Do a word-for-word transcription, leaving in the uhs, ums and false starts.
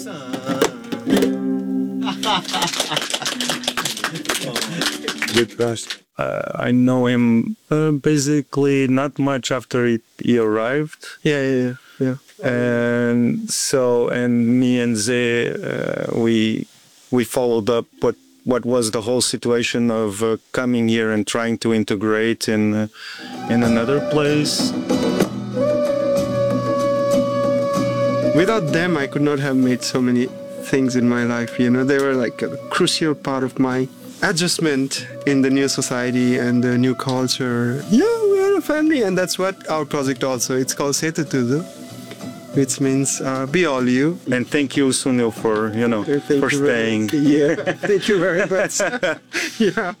Good question. Uh, I know him uh, basically not much after he, he arrived. Yeah, yeah, yeah. yeah. And so, and me and Zay, uh, we we followed up what what was the whole situation of uh, coming here and trying to integrate in uh, in another place. Without them, I could not have made so many things in my life. You know, they were like a crucial part of my adjustment in the new society and the new culture. Yeah, we are a family, and that's what our project also. It's called Setutudu, which means uh, be all you. And thank you, Sunil, for you know Thank for you very- staying. Yeah, thank you very much. Yeah.